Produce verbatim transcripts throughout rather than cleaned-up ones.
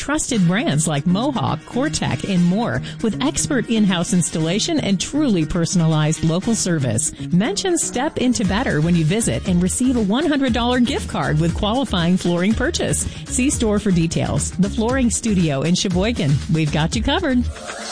Trusted brands like Mohawk, Cortec, and more with expert in-house installation and truly personalized local service. Mention Step Into Better when you visit and receive a one hundred dollars gift card with qualifying flooring purchase. See store for details. The Flooring Studio in Sheboygan. We've got you covered.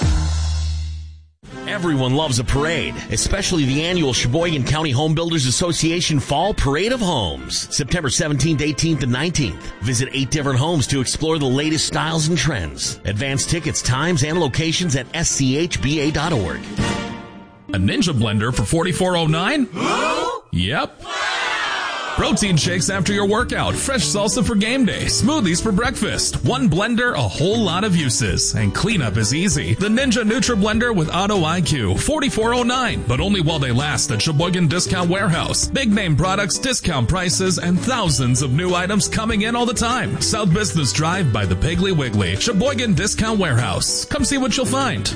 Everyone loves a parade, especially the annual Sheboygan County Home Builders Association Fall Parade of Homes, September seventeenth, eighteenth, and nineteenth. Visit eight different homes to explore the latest styles and trends. Advance tickets, times, and locations at S C H B A dot org. A Ninja blender for forty-four oh nine? Yep. Protein shakes after your workout, fresh salsa for game day, smoothies for breakfast. One blender, a whole lot of uses. And cleanup is easy. The Ninja Nutra Blender with Auto I Q, forty-four oh nine. But only while they last at Sheboygan Discount Warehouse. Big name products, discount prices, and thousands of new items coming in all the time. South Business Drive by the Piggly Wiggly. Sheboygan Discount Warehouse. Come see what you'll find.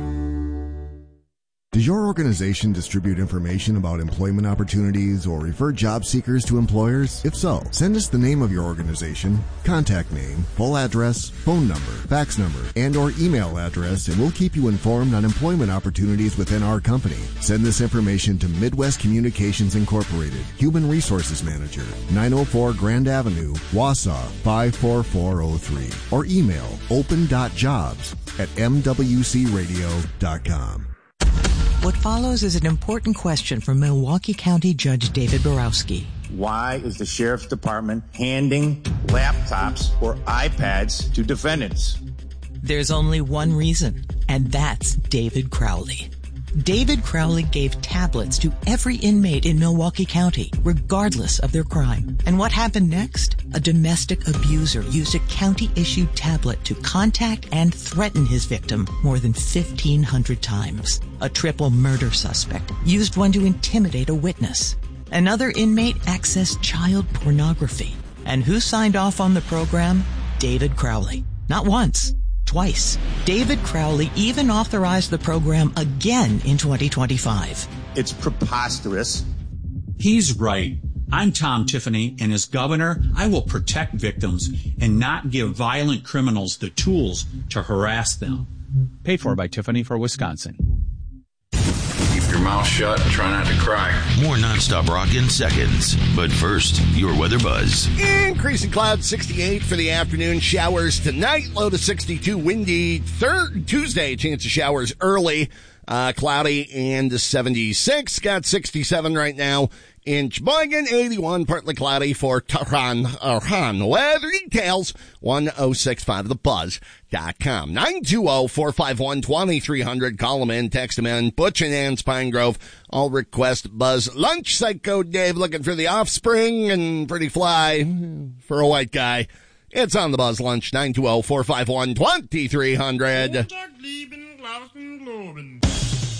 Does your organization distribute information about employment opportunities or refer job seekers to employers? If so, send us the name of your organization, contact name, full address, phone number, fax number, and or email address, and we'll keep you informed on employment opportunities within our company. Send this information to Midwest Communications Incorporated, Human Resources Manager, nine oh four Grand Avenue, Wausau, five four four oh three, or email open dot jobs at m w c radio dot com. What follows is an important question from Milwaukee County Judge David Borowski. Why is the Sheriff's Department handing laptops or iPads to defendants? There's only one reason, and that's David Crowley. David Crowley gave tablets to every inmate in Milwaukee County, regardless of their crime. And what happened next? A domestic abuser used a county-issued tablet to contact and threaten his victim more than fifteen hundred times. A triple murder suspect used one to intimidate a witness. Another inmate accessed child pornography. And who signed off on the program? David Crowley. Not once. Twice. David Crowley even authorized the program again in twenty twenty-five. It's preposterous. He's right. I'm Tom Tiffany, and as governor, I will protect victims and not give violent criminals the tools to harass them. Paid for by Tiffany for Wisconsin. Keep your mouth shut and try not to cry. More nonstop rock in seconds. But first, your weather buzz. Increasing clouds, sixty-eight for the afternoon. Showers tonight, low to sixty-two. Windy third Tuesday, chance of showers early. Uh, cloudy and seventy-six. Got sixty-seven right now in Sheboygan, eighty-one, partly cloudy for Tehran. Tehran. Weather details, one oh six five the buzz dot com. nine two zero, four five one, two three zero zero. Call them in, text them in. Butch and Ann's Pine Grove. All request Buzz Lunch. Psycho Dave looking for the offspring and pretty fly for a white guy. It's on the Buzz Lunch, nine two zero, four five one, two three zero zero.